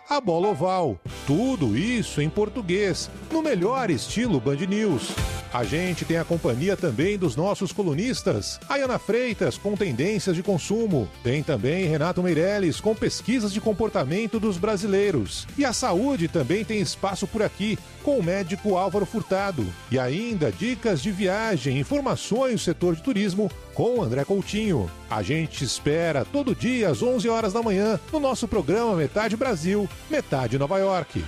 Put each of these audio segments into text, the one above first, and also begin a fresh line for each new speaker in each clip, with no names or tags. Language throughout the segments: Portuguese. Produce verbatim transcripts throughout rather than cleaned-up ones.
a bola oval. Tudo isso em português, no melhor estilo Band News. A gente tem a companhia também dos nossos colunistas. Ayana Freitas, com tendências de consumo. Tem também Renato Meirelles, com pesquisas de comportamento dos brasileiros. E a saúde também tem espaço por aqui, com o médico Álvaro Furtado. E ainda dicas de viagem, informações do setor de turismo, com o André Coutinho. A gente espera todo dia às onze horas da manhã, no nosso programa Metade Brasil, Metade Nova York.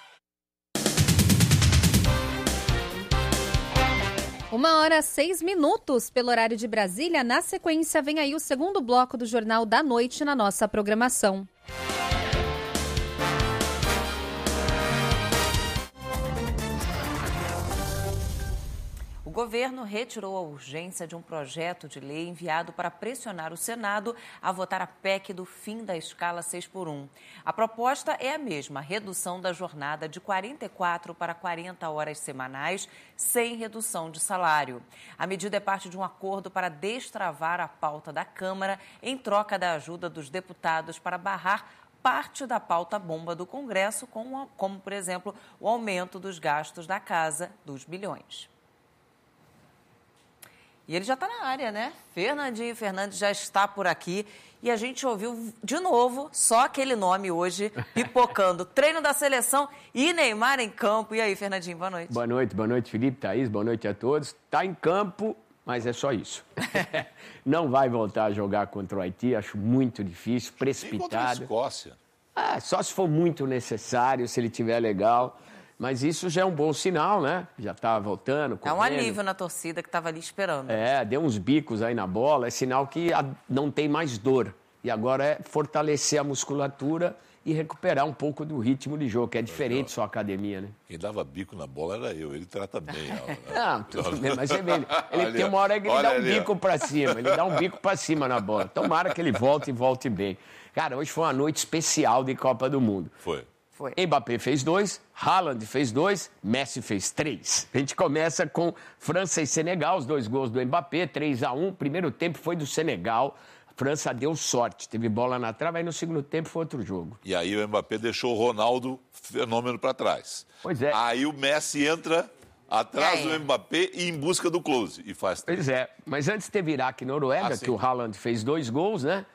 Uma hora, seis minutos pelo horário de Brasília. Na sequência, vem aí o segundo bloco do Jornal da Noite na nossa programação.
O governo retirou a urgência de um projeto de lei enviado para pressionar o Senado a votar a P E C do fim da escala seis por um. A proposta é a mesma, redução da jornada de quarenta e quatro para quarenta horas semanais, sem redução de salário. A medida é parte de um acordo para destravar a pauta da Câmara em troca da ajuda dos deputados para barrar parte da pauta bomba do Congresso, como, como por exemplo, o aumento dos gastos da Casa dos Bilhões. E ele já está na área, né? Fernandinho Fernandes já está por aqui. E a gente ouviu de novo só aquele nome hoje pipocando. Treino da seleção e Neymar em campo. E aí, Fernandinho, boa noite.
Boa noite, boa noite, Felipe, Thaís, boa noite a todos. Está em campo, mas é só isso. Não vai voltar a jogar contra o Haiti, acho muito difícil, precipitado.
E contra a Escócia.
Ah, só se for muito necessário, se ele estiver legal. Mas isso já é um bom sinal, né? Já está voltando, correndo.
É um alívio na torcida que estava ali esperando.
É, deu uns bicos aí na bola, é sinal que não tem mais dor. E agora é fortalecer a musculatura e recuperar um pouco do ritmo de jogo, que é diferente só a academia, né?
Quem dava bico na bola era eu, ele trata bem.
Não, tudo bem, mas você vê, ele, ele tem uma hora que ele dá um
ali,
bico para cima, ele dá um bico para cima na bola. Tomara que ele volte e volte bem. Cara, hoje foi uma noite especial de Copa do Mundo.
Foi.
Foi.
Mbappé fez dois, Haaland fez dois, Messi fez três. A gente começa com França e Senegal, os dois gols do Mbappé, três a um. Primeiro tempo foi do Senegal, a França deu sorte, teve bola na trave, aí no segundo tempo foi outro jogo.
E aí o Mbappé deixou o Ronaldo fenômeno para trás.
Pois é.
Aí o Messi entra atrás do Mbappé e em busca do close e faz três.
Pois é, mas antes teve Iraque e Noruega,
Ah,
que o Haaland fez dois gols, né?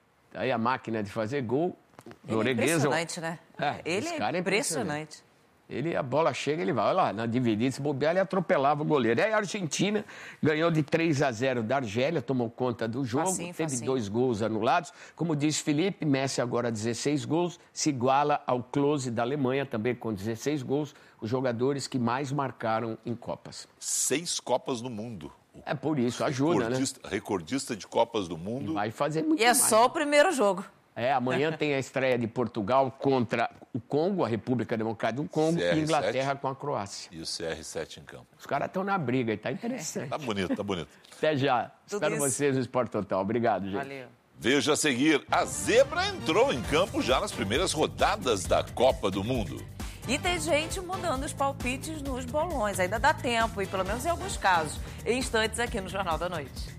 Aí a máquina de fazer gol.
Ele é impressionante, né?
É,
ele
esse
é
cara é
impressionante.
Ele, a bola chega, ele vai, olha lá, na dividida, se bobear, ele atropelava o goleiro. Aí a Argentina ganhou de três a zero da Argélia, tomou conta do jogo,
Facinho,
teve
facinho.
dois gols anulados. Como disse Felipe, Messi agora dezesseis gols, se iguala ao Klose da Alemanha, também com dezesseis gols, os jogadores que mais marcaram em Copas.
Seis Copas no mundo.
É por isso, ajuda,
recordista, né? Recordista de Copas do Mundo.
E vai fazer muito
E é
mais.
só o primeiro jogo.
É, amanhã tem a estreia de Portugal contra o Congo, a República Democrática do Congo,
C R sete.
e Inglaterra com a Croácia.
E o C R sete em campo.
Os caras estão na briga e tá interessante.
Tá bonito, tá bonito.
Até já.
Tudo
Espero
isso.
vocês no Esporte Total. Obrigado, gente.
Valeu.
Veja a seguir, a zebra entrou em campo já nas primeiras rodadas da Copa do Mundo.
E tem gente mudando os palpites nos bolões. Ainda dá tempo, e pelo menos em alguns casos. Em instantes aqui no Jornal da Noite.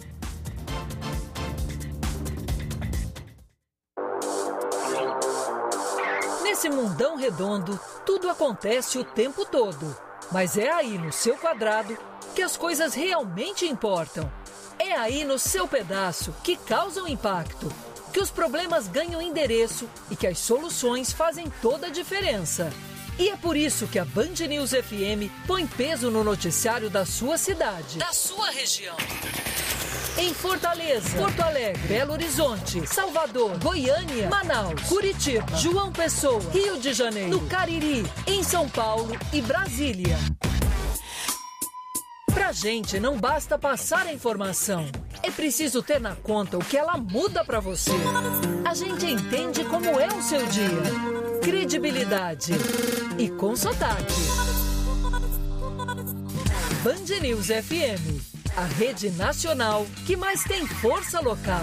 Nesse mundão redondo, tudo acontece o tempo todo. Mas é aí no seu quadrado que as coisas realmente importam. É aí no seu pedaço que causam impacto, que os problemas ganham endereço e que as soluções fazem toda a diferença. E é por isso que a Band News F M põe peso no noticiário da sua cidade, da sua região. Em Fortaleza, Porto Alegre, Belo Horizonte, Salvador, Goiânia, Manaus, Curitiba, João Pessoa, Rio de Janeiro, no Cariri, em São Paulo e Brasília. Pra gente não basta passar a informação, é preciso ter na conta o que ela muda pra você. A gente entende como é o seu dia. Credibilidade e com sotaque. Band News F M, a rede nacional que mais tem força local.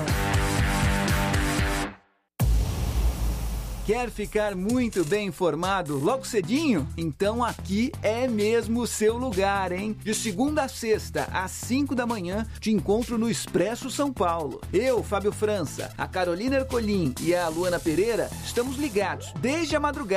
Quer ficar muito bem informado logo cedinho? Então aqui é mesmo o seu lugar, hein? De segunda a sexta, às cinco da manhã, te encontro no Expresso São Paulo. Eu, Fábio França, a Carolina Ercolim e a Luana Pereira estamos ligados desde a madrugada.